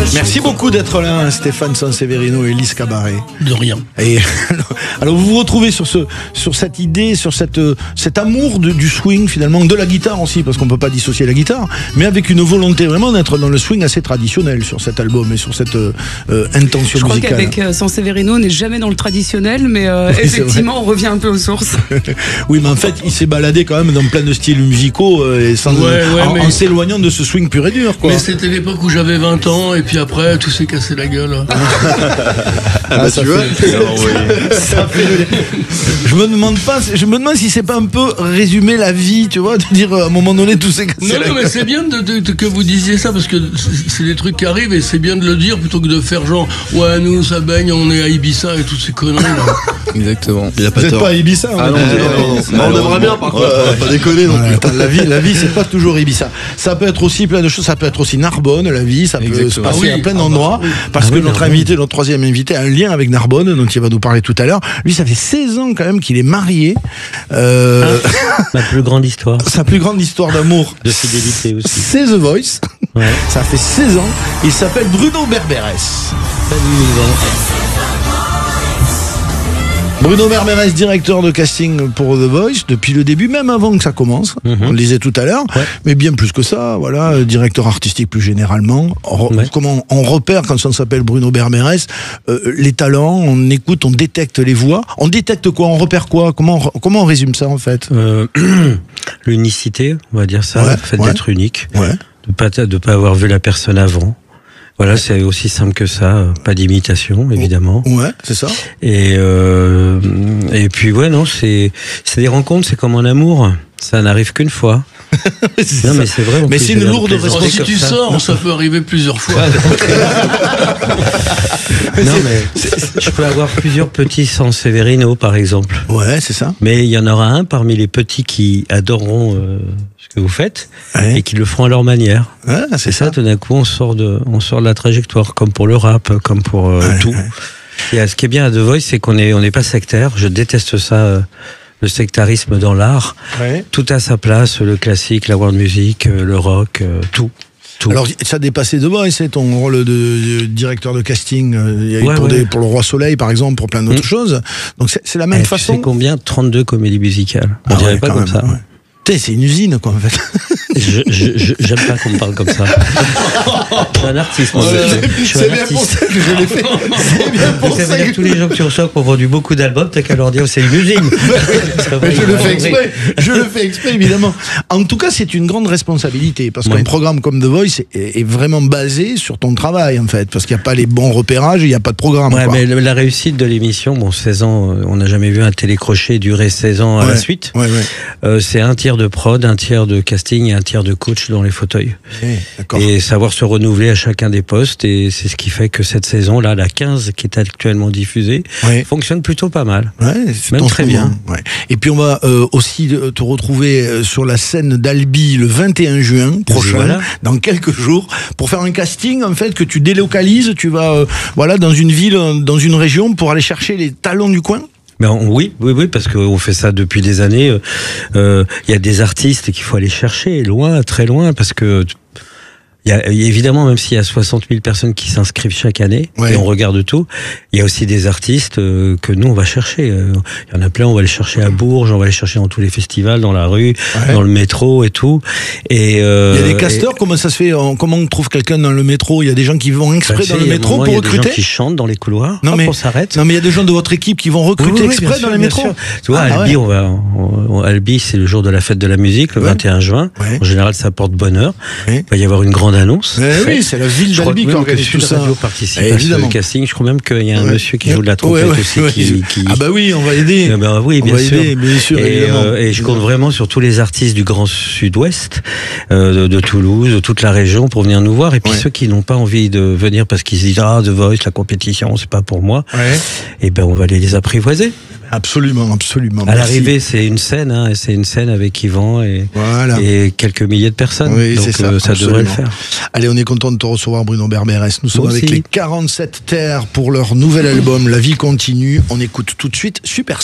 Merci beaucoup d'être là, Stéphane Sanseverino et Lise Cabaret. De rien. Et alors vous vous retrouvez sur cette idée, sur cet amour du swing finalement, de la guitare aussi, parce qu'on peut pas dissocier la guitare, mais avec une volonté vraiment d'être dans le swing assez traditionnel sur cet album et sur cette intention musicale. Je crois qu'avec Sanseverino, on n'est jamais dans le traditionnel, mais effectivement, on revient un peu aux sources. Oui, mais en fait, il s'est baladé quand même dans plein de styles musicaux et en s'éloignant de ce swing pur et dur, quoi. Mais c'était l'époque où j'avais 20 ans et puis après tout s'est cassé la gueule. Tu vois, je me demande si c'est pas un peu résumer la vie, tu vois, de dire à un moment donné tout s'est cassé la gueule. Non, mais c'est bien que vous disiez ça parce que c'est des trucs qui arrivent et c'est bien de le dire plutôt que de faire genre ouais nous ça baigne, on est à Ibiza et toutes ces conneries là. Exactement. Il a pas tort. Pas à Ibiza. Ah non, on aimerait bien par contre. Pas déconner. Attends, la vie c'est pas toujours Ibiza. Ça peut être aussi plein de choses. Ça peut être aussi Narbonne. La vie, ça peut se passer à plein d'endroits. Parce que notre invité, notre troisième invité, a un lien avec Narbonne, dont il va nous parler tout à l'heure. Lui, ça fait 16 ans quand même qu'il est marié. Ma plus grande histoire. Sa plus grande histoire d'amour. De fidélité aussi. C'est The Voice. Ouais. Ça fait 16 ans. Il s'appelle Bruno Berberes. Bruno Berberes, directeur de casting pour The Voice, depuis le début, même avant que ça commence. On le disait tout à l'heure. Ouais. Mais bien plus que ça, voilà, directeur artistique plus généralement. Comment on repère quand ça s'appelle Bruno Berberes les talents, on écoute, on détecte les voix. On détecte quoi? On repère quoi? Comment on résume ça en fait? L'unicité, on va dire ça, le fait d'être unique. Ouais. De pas avoir vu la personne avant. Voilà, c'est aussi simple que ça, pas d'imitation, évidemment. Ouais, c'est ça. Et puis c'est des rencontres, c'est comme en amour, ça n'arrive qu'une fois. Non, mais c'est vrai. Mais c'est une lourde responsabilité. Si tu sors, ça peut arriver plusieurs fois. Non, mais je peux avoir plusieurs petits Sanseverino, par exemple. Ouais, c'est ça. Mais il y en aura un parmi les petits qui adoreront ce que vous faites et qui le feront à leur manière. Ouais, c'est ça. Tout d'un coup, on sort de la trajectoire, comme pour le rap, comme pour tout. Ouais. Et ce qui est bien à The Voice, c'est qu'on n'est pas sectaire. Je déteste ça. Le sectarisme dans l'art, tout à sa place, le classique, la world music, le rock, tout. Alors ça dépassait The Voice, c'est ton rôle de directeur de casting pour le Roi Soleil par exemple, pour plein d'autres choses. Donc c'est la même façon. Tu sais combien? 32 comédies musicales. On dirait pas comme ça. Ouais. C'est une usine, quoi, en fait. J'aime pas qu'on me parle comme ça. Je suis un artiste. C'est bien pour ça que je l'ai fait. C'est bien pour ça. Ça veut dire que tous les gens que tu reçois qui ont vendu beaucoup d'albums, t'as qu'à leur dire c'est une usine. Je le fais exprès, évidemment. En tout cas, c'est une grande responsabilité, parce qu'un programme comme The Voice est vraiment basé sur ton travail, en fait, parce qu'il n'y a pas les bons repérages, il n'y a pas de programme. Ouais, mais la réussite de l'émission, 16 ans, on n'a jamais vu un télécrochet durer 16 ans à la suite. C'est un tiers de prod, un tiers de casting et un tiers de coach dans les fauteuils. Et savoir se renouveler à chacun des postes, et c'est ce qui fait que cette saison-là, la 15 qui est actuellement diffusée, fonctionne plutôt pas mal. Même très bien. Et puis on va aussi te retrouver sur la scène d'Albi le 21 juin prochain, dans quelques jours, pour faire un casting en fait que tu délocalises, tu vas dans une ville, dans une région pour aller chercher les talents du coin. Mais oui, parce qu'on fait ça depuis des années. Y a des artistes qu'il faut aller chercher loin, très loin, parce que évidemment, même s'il y a 60 000 personnes qui s'inscrivent chaque année, et on regarde tout, il y a aussi des artistes que nous, on va chercher. Il y en a plein, on va les chercher à Bourges, on va les chercher dans tous les festivals, dans la rue, dans le métro et tout. Et il y a des casteurs, comment ça se fait? Comment on trouve quelqu'un dans le métro? Il y a des gens qui vont exprès dans le métro pour recruter? Il y a des gens qui chantent dans les couloirs, on s'arrête. Non, mais il y a des gens de votre équipe qui vont recruter exprès dans les métros? Tu vois, Albi, Albi, c'est le jour de la fête de la musique, le 21 juin. En général, ça porte bonheur. Il va y avoir une grande annonce. Oui, c'est la ville d'Albi qui organise tout ça. Radio participe à ce casting. Je crois même qu'il y a un monsieur qui joue de la trompette aussi. Ah bah oui, on va aider. Oui, bien sûr. Et je compte vraiment sur tous les artistes du Grand Sud-Ouest, de Toulouse, de toute la région, pour venir nous voir. Et puis ceux qui n'ont pas envie de venir parce qu'ils se disent The Voice, la compétition, c'est pas pour moi. Et on va les apprivoiser. Absolument. À l'arrivée, c'est une scène, c'est une scène avec Yvan et quelques milliers de personnes. Oui, donc ça devrait le faire. Allez, on est content de te recevoir, Bruno Berberes. Nous sommes avec les 47 Terres pour leur nouvel album La Vie Continue. On écoute tout de suite Superstar.